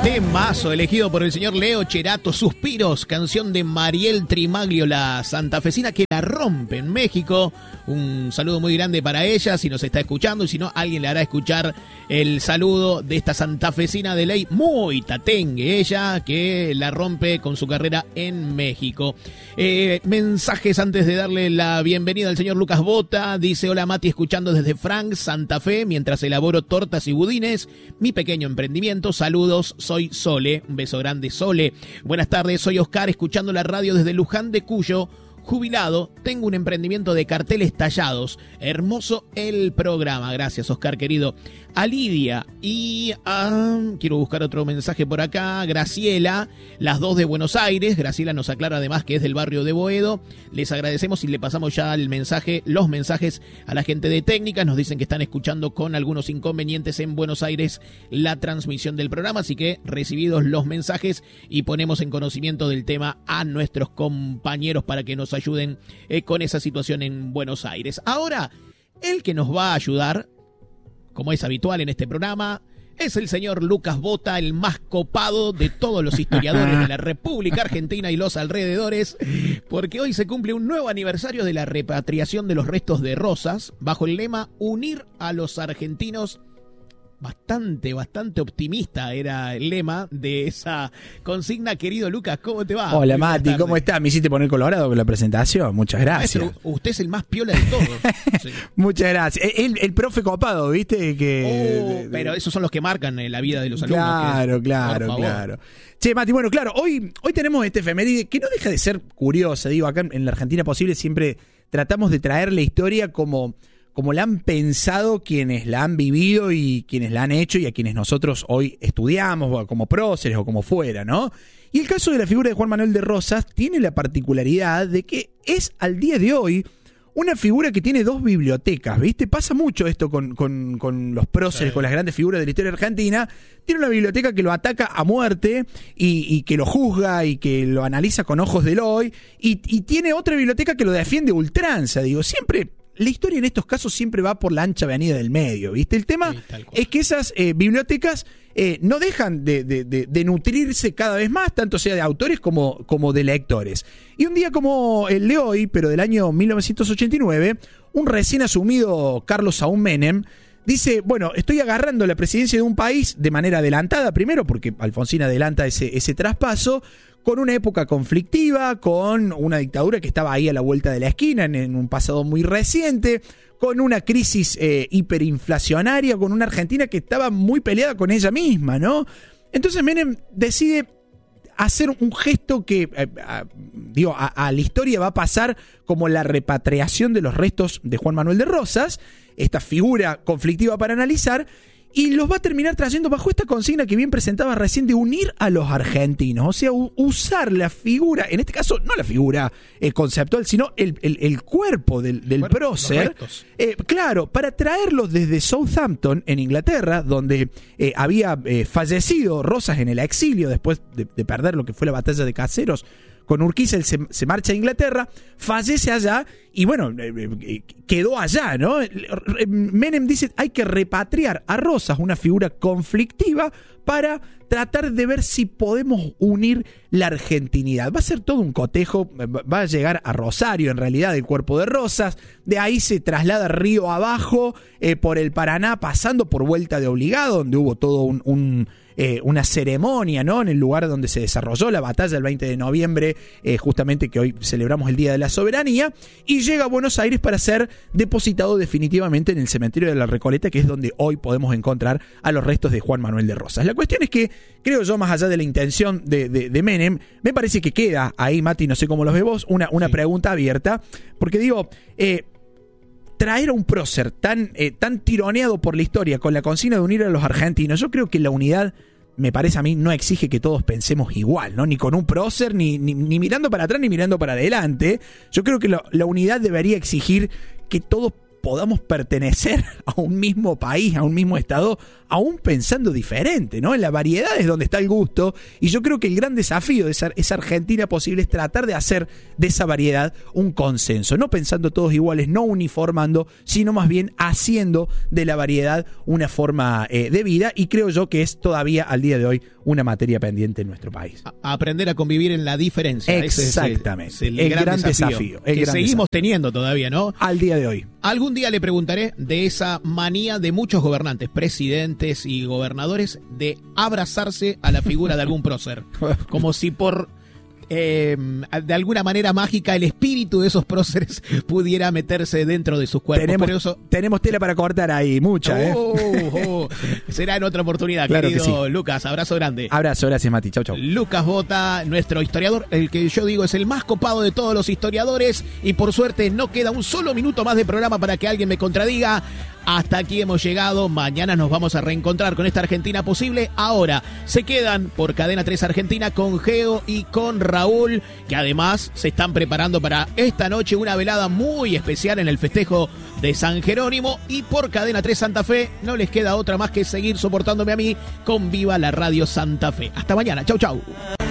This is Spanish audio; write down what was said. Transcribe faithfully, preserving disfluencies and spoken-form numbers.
Temazo elegido por el señor Leo Cherato, Suspiros, canción de Mariel Trimaglio, la santafesina que la rompe en México. Un saludo muy grande para ella, si nos está escuchando, y si no, alguien le hará escuchar el saludo de esta santafesina de ley muy tatengue, ella que la rompe con su carrera en México. Eh, mensajes antes de darle la bienvenida al señor Lucas Bota. Dice: hola Mati, escuchando desde Frank, Santa Fe, mientras elaboro tortas y budines, mi pequeño emprendimiento. Saludos, soy Sole. Un beso grande, Sole. Buenas tardes, soy Oscar, escuchando la radio desde Luján de Cuyo. Jubilado, tengo un emprendimiento de carteles tallados. Hermoso el programa. Gracias, Oscar, querido. A Lidia y a... quiero buscar otro mensaje por acá. Graciela, las dos de Buenos Aires. Graciela nos aclara además que es del barrio de Boedo. Les agradecemos y le pasamos ya el mensaje, los mensajes a la gente de técnicas. Nos dicen que están escuchando con algunos inconvenientes en Buenos Aires la transmisión del programa. Así que recibidos los mensajes y ponemos en conocimiento del tema a nuestros compañeros para que nos ayuden eh, con esa situación en Buenos Aires. Ahora, el que nos va a ayudar, como es habitual en este programa, es el señor Lucas Bota, el más copado de todos los historiadores de la República Argentina y los alrededores, porque hoy se cumple un nuevo aniversario de la repatriación de los restos de Rosas, bajo el lema Unir a los argentinos. Bastante, bastante optimista era el lema de esa consigna. Querido Lucas, ¿cómo te va? Hola Mati, ¿cómo estás? Me hiciste poner colorado con la presentación, muchas gracias. Maestro, usted es el más piola de todos. Sí. Muchas gracias. El, el profe copado, ¿viste? Que, oh, de, de, pero esos son los que marcan la vida de los alumnos. Claro, que, claro, claro. Che, Mati, bueno, claro, hoy, hoy tenemos este efeméride que no deja de ser curiosa. Digo, acá en la Argentina Posible siempre tratamos de traer la historia como... como la han pensado quienes la han vivido y quienes la han hecho y a quienes nosotros hoy estudiamos, como próceres o como fuera, ¿no? Y el caso de la figura de Juan Manuel de Rosas tiene la particularidad de que es al día de hoy una figura que tiene dos bibliotecas, ¿viste? Pasa mucho esto con, con, con los próceres, sí, con las grandes figuras de la historia argentina. Tiene una biblioteca que lo ataca a muerte y, y que lo juzga y que lo analiza con ojos del hoy. Y, y tiene otra biblioteca que lo defiende a ultranza, digo, siempre... La historia en estos casos siempre va por la ancha avenida del medio, ¿viste? El tema sí, es que esas eh, bibliotecas eh, no dejan de, de, de, de nutrirse cada vez más, tanto sea de autores como, como de lectores. Y un día como el de hoy, pero del año mil novecientos ochenta y nueve, un recién asumido Carlos Saúl Menem dice, bueno, estoy agarrando la presidencia de un país de manera adelantada, primero porque Alfonsín adelanta ese, ese traspaso, con una época conflictiva, con una dictadura que estaba ahí a la vuelta de la esquina, en, en un pasado muy reciente, con una crisis eh, hiperinflacionaria, con una Argentina que estaba muy peleada con ella misma, ¿no? Entonces Menem decide hacer un gesto que, eh, a, digo, a, a la historia va a pasar como la repatriación de los restos de Juan Manuel de Rosas, esta figura conflictiva para analizar, y los va a terminar trayendo bajo esta consigna que bien presentaba recién de unir a los argentinos. O sea, u- usar la figura, en este caso no la figura eh, conceptual, sino el, el, el cuerpo del, del bueno, prócer. Eh, claro, para traerlos desde Southampton, en Inglaterra, donde eh, había eh, fallecido Rosas en el exilio después de, de perder lo que fue la batalla de Caseros. Con Urquiza él se, se marcha a Inglaterra, fallece allá y bueno, eh, quedó allá, ¿no? Menem dice, hay que repatriar a Rosas, una figura conflictiva, para tratar de ver si podemos unir la argentinidad. Va a ser todo un cotejo, va a llegar a Rosario en realidad el cuerpo de Rosas, de ahí se traslada río abajo eh, por el Paraná, pasando por Vuelta de Obligado, donde hubo todo un... un Eh, una ceremonia, ¿no? En el lugar donde se desarrolló la batalla el veinte de noviembre, eh, justamente que hoy celebramos el Día de la Soberanía, y llega a Buenos Aires para ser depositado definitivamente en el cementerio de la Recoleta, que es donde hoy podemos encontrar a los restos de Juan Manuel de Rosas. La cuestión es que, creo yo, más allá de la intención de, de, de Menem, me parece que queda ahí, Mati, no sé cómo los ves vos, una, una sí. pregunta abierta, porque digo... Eh, traer a un prócer tan, eh, tan tironeado por la historia con la consigna de unir a los argentinos, yo creo que la unidad, me parece a mí, no exige que todos pensemos igual, ¿no? Ni con un prócer, ni, ni, ni mirando para atrás, ni mirando para adelante. Yo creo que lo, la unidad debería exigir que todos podamos pertenecer a un mismo país, a un mismo estado, aún pensando diferente, ¿no? En la variedad es donde está el gusto, y yo creo que el gran desafío de esa, esa Argentina posible es tratar de hacer de esa variedad un consenso, no pensando todos iguales, no uniformando, sino más bien haciendo de la variedad una forma eh, de vida, y creo yo que es todavía al día de hoy una materia pendiente en nuestro país. A aprender a convivir en la diferencia. Exactamente. Ese es el, el gran, gran desafío, desafío el que gran seguimos desafío. teniendo todavía, ¿no? Al día de hoy. Algún día le preguntaré de esa manía de muchos gobernantes, presidentes y gobernadores de abrazarse a la figura de algún prócer. Como si por eh, de alguna manera mágica el espíritu de esos próceres pudiera meterse dentro de sus cuerpos. Tenemos, Pero eso... tenemos tela para cortar ahí, mucha, ¿eh? Oh, oh. Será en otra oportunidad, claro querido sí. Lucas. Abrazo grande. Abrazo, gracias, Mati. Chau, chau. Lucas Bota, nuestro historiador, el que yo digo es el más copado de todos los historiadores, y por suerte no queda un solo minuto más de programa para que alguien me contradiga. Hasta aquí hemos llegado. Mañana nos vamos a reencontrar con esta Argentina posible. Ahora se quedan por Cadena tres Argentina con Geo y con Raúl, que además se están preparando para esta noche una velada muy especial en el festejo de San Jerónimo. Y por Cadena tres Santa Fe no les queda otra más que seguir soportándome a mí con Viva la Radio Santa Fe. Hasta mañana. Chau, chau.